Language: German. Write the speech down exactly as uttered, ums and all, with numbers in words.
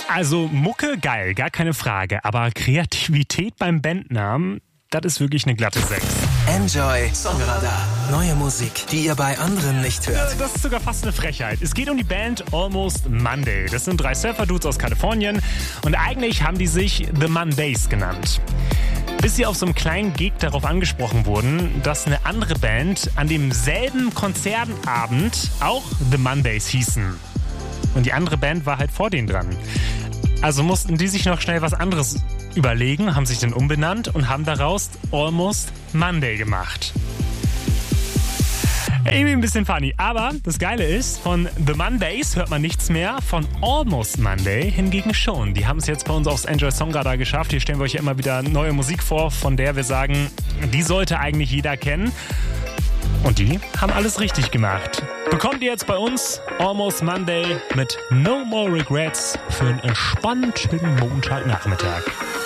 Also Mucke, geil, gar keine Frage. Aber Kreativität beim Bandnamen, das ist wirklich eine glatte sechs. Enjoy Songradar. Neue Musik, die ihr bei anderen nicht hört. Das ist sogar fast eine Frechheit. Es geht um die Band Almost Monday. Das sind drei Surfer-Dudes aus Kalifornien. Und eigentlich haben die sich The Mondays genannt. Bis sie auf so einem kleinen Gig darauf angesprochen wurden, dass eine andere Band an demselben Konzertabend auch The Mondays hießen. Und die andere Band war halt vor denen dran. Also mussten die sich noch schnell was anderes überlegen, haben sich dann umbenannt und haben daraus Almost Monday gemacht. Irgendwie ein bisschen funny, aber das Geile ist, von The Mondays hört man nichts mehr, von Almost Monday hingegen schon. Die haben es jetzt bei uns aufs Enjoy Songradar geschafft. Hier stellen wir euch ja immer wieder neue Musik vor, von der wir sagen, die sollte eigentlich jeder kennen. Und die haben alles richtig gemacht. Bekommt ihr jetzt bei uns Almost Monday mit No More Regrets für einen entspannten Montagnachmittag.